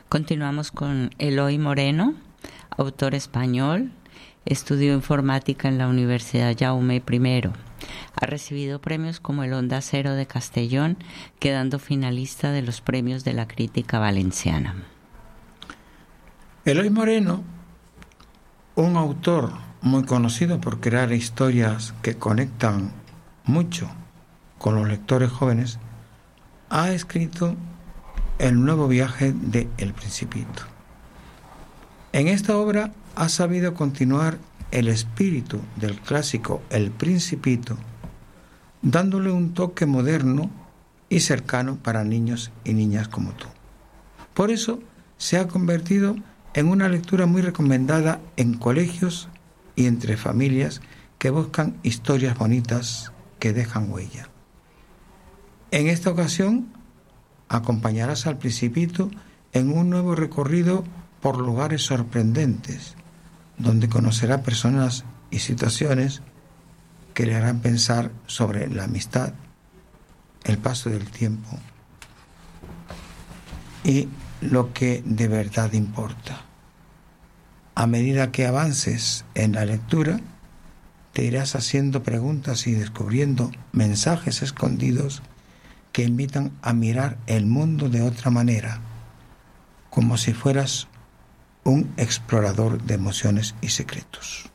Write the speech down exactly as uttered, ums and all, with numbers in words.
Continuamos con Eloy Moreno, autor español, estudió informática en la Universidad Jaume primero. Ha recibido premios como el Onda Cero de Castellón, quedando finalista de los premios de la crítica valenciana. Eloy Moreno, un autor muy conocido por crear historias que conectan mucho con los lectores jóvenes, ha escrito El nuevo viaje de El Principito. En esta obra ha sabido continuar el espíritu del clásico El Principito, dándole un toque moderno y cercano para niños y niñas como tú. Por eso se ha convertido en una lectura muy recomendada en colegios y entre familias que buscan historias bonitas que dejan huella. En esta ocasión acompañarás al Principito en un nuevo recorrido por lugares sorprendentes, donde conocerá personas y situaciones que le harán pensar sobre la amistad, el paso del tiempo y lo que de verdad importa. A medida que avances en la lectura, te irás haciendo preguntas y descubriendo mensajes escondidos que invitan a mirar el mundo de otra manera, como si fueras un explorador de emociones y secretos.